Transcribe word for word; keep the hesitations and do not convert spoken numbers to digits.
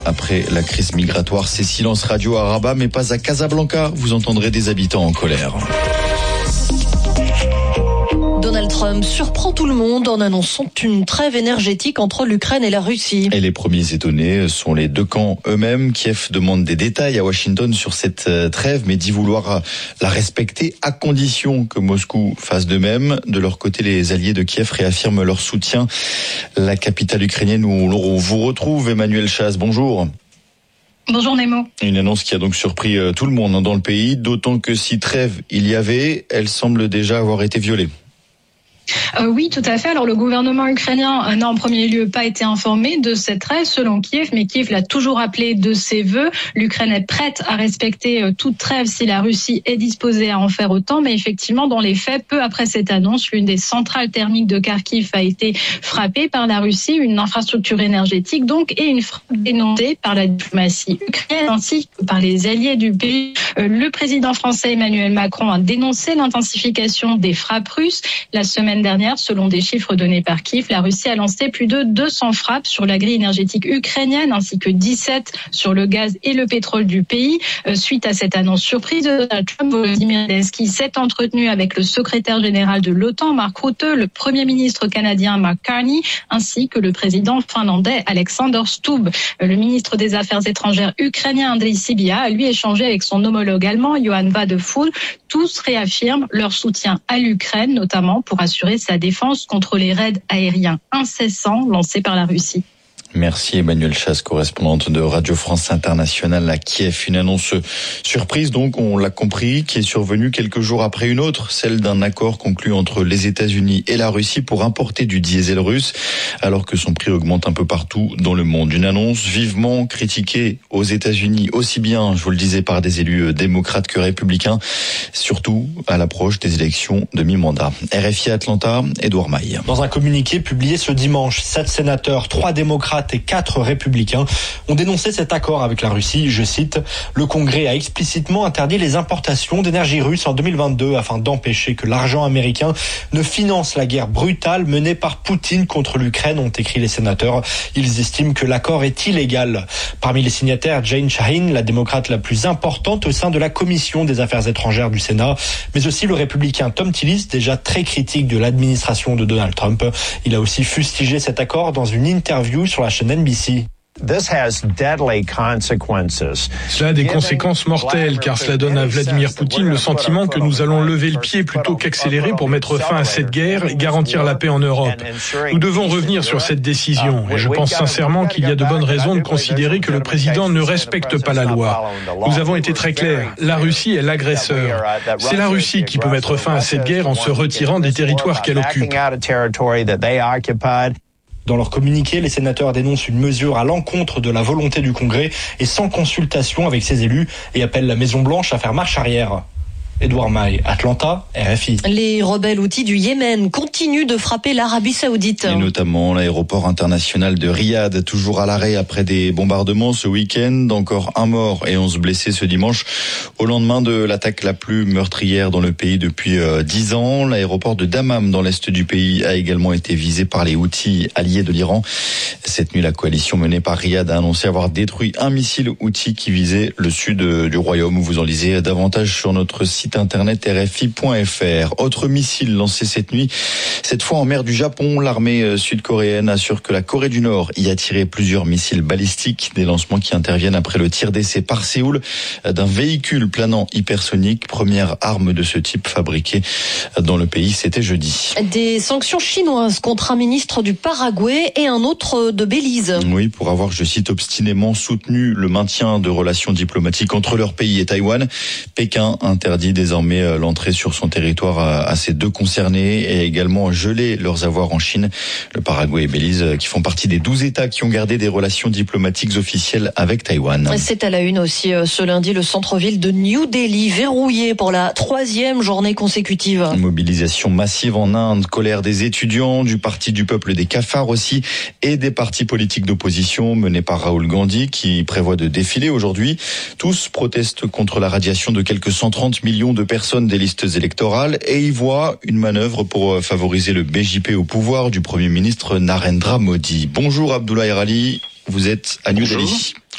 Après la crise migratoire, c'est silence radio à Rabat, mais pas à Casablanca. Vous entendrez des habitants en colère. Donald Trump surprend tout le monde en annonçant une trêve énergétique entre l'Ukraine et la Russie. Et les premiers étonnés sont les deux camps eux-mêmes. Kiev demande des détails à Washington sur cette trêve, mais dit vouloir la respecter à condition que Moscou fasse de même. De leur côté, les alliés de Kiev réaffirment leur soutien. La capitale ukrainienne où on vous retrouve, Emmanuel Chas, bonjour. Bonjour Nemo. Une annonce qui a donc surpris tout le monde dans le pays, d'autant que si trêve il y avait, elle semble déjà avoir été violée. Euh, oui, tout à fait. Alors le gouvernement ukrainien n'a en premier lieu pas été informé de cette trêve selon Kiev, mais Kiev l'a toujours appelé de ses vœux. L'Ukraine est prête à respecter euh, toute trêve si la Russie est disposée à en faire autant, mais effectivement, dans les faits, peu après cette annonce, l'une des centrales thermiques de Kharkiv a été frappée par la Russie, une infrastructure énergétique donc, et une frappe dénoncée par la diplomatie ukrainienne ainsi que par les alliés du pays. Euh, le président français Emmanuel Macron a dénoncé l'intensification des frappes russes. La semaine dernière, selon des chiffres donnés par Kiev, la Russie a lancé plus de deux cents frappes sur la grille énergétique ukrainienne ainsi que dix-sept sur le gaz et le pétrole du pays. Euh, suite à cette annonce surprise de Donald Trump, Volodymyr Zelensky s'est entretenu avec le secrétaire général de l'OTAN, Mark Rutte, le premier ministre canadien Mark Carney, ainsi que le président finlandais Alexander Stubb. Euh, le ministre des Affaires étrangères ukrainien Andriy Sybiha a lui échangé avec son homologue allemand Johann Wadephul. Tous réaffirment leur soutien à l'Ukraine, notamment pour assurer sa défense contre les raids aériens incessants lancés par la Russie. Merci Emmanuel Chas, correspondante de Radio France Internationale à Kiev. Une annonce surprise donc, on l'a compris, qui est survenue quelques jours après une autre, celle d'un accord conclu entre les États-Unis et la Russie pour importer du diesel russe, alors que son prix augmente un peu partout dans le monde. Une annonce vivement critiquée aux États-Unis, aussi bien, je vous le disais, par des élus démocrates que républicains, surtout à l'approche des élections de mi-mandat. R F I Atlanta, Edouard Maille. Dans un communiqué publié ce dimanche, sept sénateurs, trois démocrates et quatre républicains ont dénoncé cet accord avec la Russie. Je cite, « Le Congrès a explicitement interdit les importations d'énergie russe en deux mille vingt-deux afin d'empêcher que l'argent américain ne finance la guerre brutale menée par Poutine contre l'Ukraine », ont écrit les sénateurs. Ils estiment que l'accord est illégal. Parmi les signataires, Jane Shaheen, la démocrate la plus importante au sein de la Commission des Affaires étrangères du Sénat, mais aussi le républicain Tom Tillis, déjà très critique de l'administration de Donald Trump. Il a aussi fustigé cet accord dans une interview sur la chaîne N B C. Cela a des conséquences mortelles, car cela donne à Vladimir Poutine le sentiment que nous allons lever le pied plutôt qu'accélérer pour mettre fin à cette guerre et garantir la paix en Europe. Nous devons revenir sur cette décision, et je pense sincèrement qu'il y a de bonnes raisons de considérer que le président ne respecte pas la loi. Nous avons été très clairs, la Russie est l'agresseur. C'est la Russie qui peut mettre fin à cette guerre en se retirant des territoires qu'elle occupe. Dans leur communiqué, les sénateurs dénoncent une mesure à l'encontre de la volonté du Congrès et sans consultation avec ses élus et appellent la Maison-Blanche à faire marche arrière. Edouard Maille, Atlanta, R F I. Les rebelles houthis du Yémen continuent de frapper l'Arabie Saoudite. Et notamment l'aéroport international de Riyad, toujours à l'arrêt après des bombardements ce week-end. Encore un mort et onze blessés ce dimanche, au lendemain de l'attaque la plus meurtrière dans le pays depuis dix ans. L'aéroport de Dammam, dans l'est du pays, a également été visé par les Houthis alliés de l'Iran. Cette nuit, la coalition menée par Riyad a annoncé avoir détruit un missile Houthi qui visait le sud du royaume. Vous en lisez davantage sur notre site internet R F I point F R. Autre missile lancé cette nuit, cette fois en mer du Japon. L'armée sud-coréenne assure que la Corée du Nord y a tiré plusieurs missiles balistiques. Des lancements qui interviennent après le tir d'essai par Séoul d'un véhicule planant hypersonique. Première arme de ce type fabriquée dans le pays, c'était jeudi. Des sanctions chinoises contre un ministre du Paraguay et un autre de Belize. Oui, pour avoir, je cite, obstinément soutenu le maintien de relations diplomatiques entre leur pays et Taïwan. Pékin interdit désormais l'entrée sur son territoire à ces deux concernés et également gelé leurs avoirs en Chine. Le Paraguay et Belize qui font partie des douze États qui ont gardé des relations diplomatiques officielles avec Taïwan. C'est à la une aussi ce lundi, le centre-ville de New Delhi verrouillé pour la troisième journée consécutive. Mobilisation massive en Inde, colère des étudiants, du Parti du peuple des cafards aussi et des partis politiques d'opposition menés par Rahul Gandhi qui prévoit de défiler aujourd'hui. Tous protestent contre la radiation de quelques cent trente millions de personnes des listes électorales et y voient une manœuvre pour favoriser le B J P au pouvoir du Premier ministre Narendra Modi. Bonjour Abdoulaye Rali. vous êtes à New Delhi.